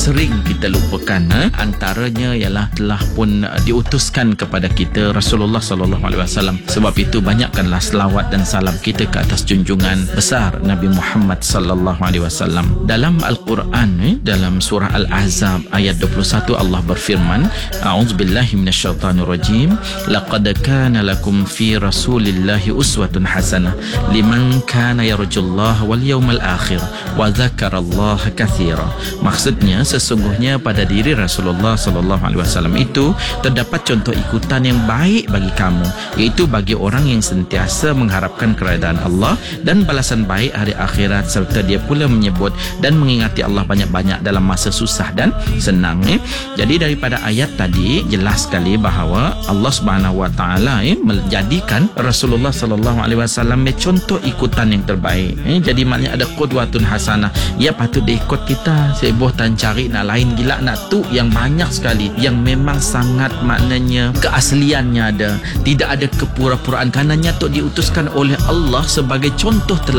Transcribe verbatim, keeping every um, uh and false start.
sering kita lupakan. Ha? Antaranya ialah telah pun uh, diutuskan kepada kita Rasulullah sallallahu alaihi wasallam. Sebab itu banyakkanlah selawat dan salam kita ke atas junjungan besar Nabi Muhammad sallallahu alaihi wasallam. Dalam Al-Quran, eh, dalam surah Al-Ahzab ayat dua puluh satu, Allah berfirman, A'udzubillahi minasyaitonirrajim, laqad kana lakum fi rasulillahi uswatun hasanah liman kana yarjullaha wal yawmal akhir wa dzakarallaha katsira. Maksudnya, sesungguhnya pada diri Rasulullah sallallahu alaihi wasallam itu terdapat contoh ikutan yang baik bagi kamu, iaitu bagi orang yang sentiasa mengharapkan keredaan Allah dan balasan baik hari akhirat, serta dia pula menyebut dan mengingati Allah banyak-banyak dalam masa susah dan senang. Eh. Jadi daripada ayat tadi jelas sekali bahawa Allah Subhanahu Wa Taala eh, menjadikan Rasulullah sallallahu alaihi wasallam contoh ikutan yang terbaik. Eh. Jadi maknanya ada qudwatun hasanah. Ya, patut diikut kita. Seboh tan cari nak lain gila nak tu yang banyak sekali yang memang sangat maknanya keasliannya ada, tidak ada kepura-puraan, karenanya tu diutuskan oleh Allah sebagai contoh teladan